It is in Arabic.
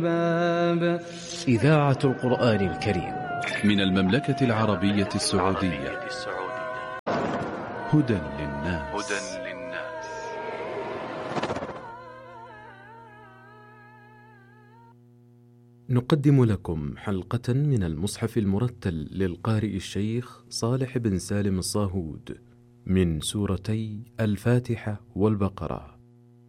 إذاعة القرآن الكريم من المملكة العربية السعودية. هدى للناس. نقدم لكم حلقة من المصحف المرتل للقارئ الشيخ صالح بن سالم الصاهود من سورتي الفاتحة والبقرة.